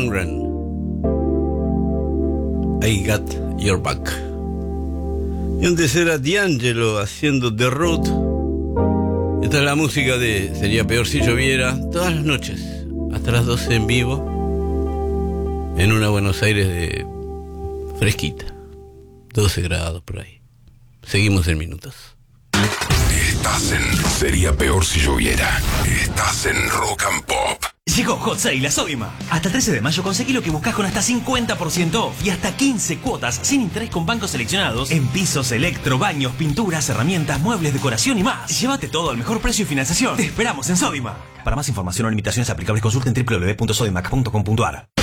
Lundgren. I Got Your Back. Y antes era D'Angelo haciendo The Road. Esta es la música de Sería Peor Si Lloviera, todas las noches, hasta las 12 en vivo, en una Buenos Aires de fresquita, 12 grados por ahí. Seguimos en minutos. Estás en Sería Peor Si Lloviera. Estás en Rock and Pop. Llegó Hot Sale a Sodimac. Hasta el 13 de mayo conseguí lo que buscas con hasta 50% off y hasta 15 cuotas sin interés con bancos seleccionados en pisos, electro, baños, pinturas, herramientas, muebles, decoración y más. Llévate todo al mejor precio y financiación. Te esperamos en Sodimac. Para más información o limitaciones aplicables consulten www.sodimac.com.ar.